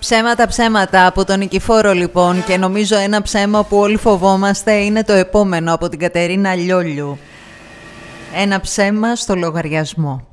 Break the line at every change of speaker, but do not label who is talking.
Ψέματα από τον Νικηφόρο λοιπόν, και νομίζω ένα ψέμα που όλοι φοβόμαστε είναι το επόμενο από την Κατερίνα Λιόλιου. Ένα ψέμα στο λογαριασμό.